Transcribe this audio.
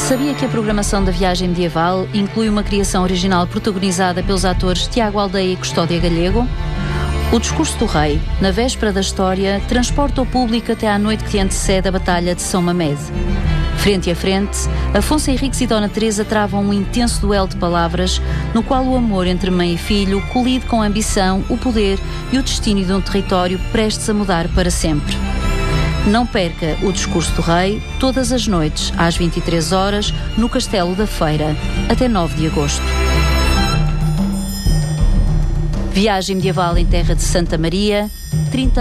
Sabia que a programação da Viagem Medieval inclui uma criação original protagonizada pelos atores Tiago Aldeia e Custódia Galego? O discurso do rei, na véspera da história, transporta o público até à noite que antecede a Batalha de São Mamede. Frente a frente, Afonso Henriques e Dona Teresa travam um intenso duelo de palavras, no qual o amor entre mãe e filho colide com a ambição, o poder e o destino de um território prestes a mudar para sempre. Não perca o discurso do rei, todas as noites, às 23 horas, no Castelo da Feira, até 9 de agosto. Viagem Medieval em Terra de Santa Maria, 30